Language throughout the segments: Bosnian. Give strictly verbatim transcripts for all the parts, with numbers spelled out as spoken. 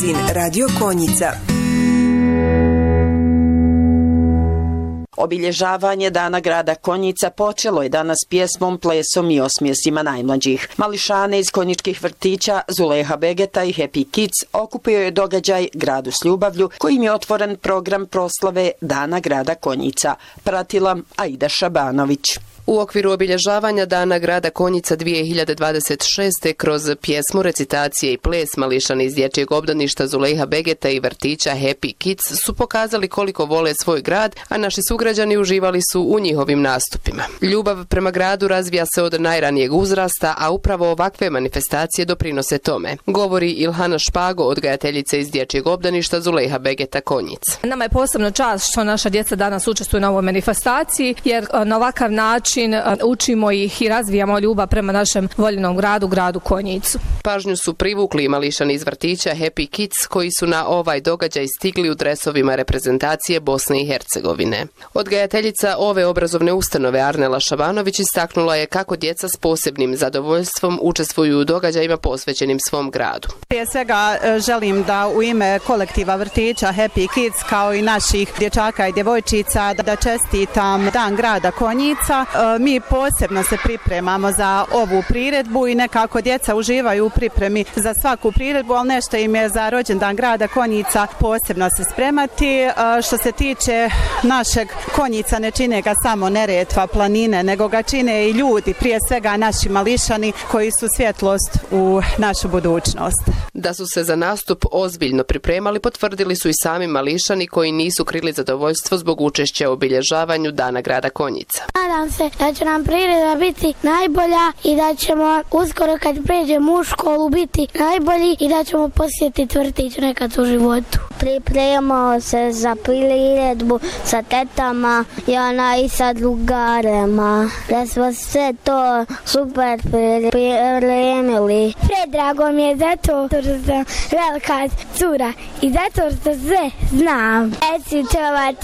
magazin Radio Konjica. Obilježavanje Dana grada Konjica počelo je danas pjesmom, plesom i osmijesima najmlađih. Mališane iz konjičkih vrtića Zulejha Begeta i Happy Kids okupio je događaj Gradu s ljubavlju, kojim je otvoren program proslave Dana grada Konjica. Pratila Aida Šabanović. U okviru obilježavanja Dana grada Konjica dvije hiljade dvadeset šeste kroz pjesmu, recitacije i ples mališani iz dječjeg obdaništa Zulejha Begeta i vrtića Happy Kids su pokazali koliko vole svoj grad, a naši sugrađani uživali su u njihovim nastupima. Ljubav prema gradu razvija se od najranijeg uzrasta, a upravo ovakve manifestacije doprinose tome, govori Ilhana Špago, odgajateljica iz dječjeg obdaništa Zulejha Begeta Konjic. Nama je posebno čast što naša djeca danas učestvuju na ovoj manifestaciji, jer na ovakav način učimo ih i razvijamo ljubav prema našem voljenom gradu, gradu Konjicu. Pažnju su privukli mališani iz vrtića Happy Kids koji su na ovaj događaj stigli u dresovima reprezentacije Bosne i Hercegovine. Odgajateljica ove obrazovne ustanove Arnela Šabanović istaknula je kako djeca s posebnim zadovoljstvom učestvuju u događajima posvećenim svom gradu. Prije svega želim da u ime kolektiva vrtića Happy Kids kao i naših dječaka i djevojčica da čestitam Dan grada Konjica. Mi posebno se pripremamo za ovu priredbu i nekako djeca uživaju u pripremi za svaku priredbu, ali nešto im je za rođendan grada Konjica posebno se spremati. Što se tiče našeg Konjica, ne čine ga samo Neretva, planine, nego ga čine i ljudi, prije svega naši mališani koji su svjetlost u našu budućnost. Da su se za nastup ozbiljno pripremali, potvrdili su i sami mališani koji nisu krili zadovoljstvo zbog učešća u obilježavanju Dana grada Konjica. Nadam se da će nam priroda biti najbolja i da ćemo uskoro kad pređemo u školu biti najbolji i da ćemo posjetiti vrtić nekad u životu. Pripremamo se za priredbu sa tetama i ona i sa drugarima. Da smo sve to super pripremili. Predrago mi je zato što sam velika cura i zato što sve znam. Recitovat,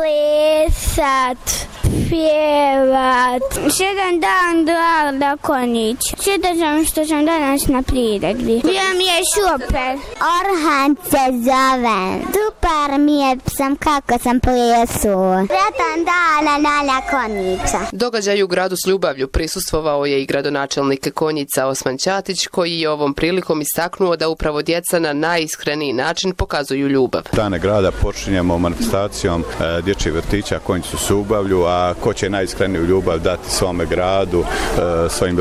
plesat, pjevat. Jedan dan grada Konjića. Sjedat sam što sam danas na priredbi. Bio mi je super. Orhan se zove. Super mi je sam kako sam plesu. Sretan dan Nana Konjića. Događaju u gradu s ljubavlju prisustvovao je i gradonačelnik Konjica Osman Ćatić, koji je ovom prilikom istaknuo da upravo djeca na najiskreniji način pokazuju ljubav. Dane grada počinjemo manifestacijom e, dječjih vrtića Konjicu s ljubavlju, a ko će najiskreniju ljubav dati svome gradu, e, svojim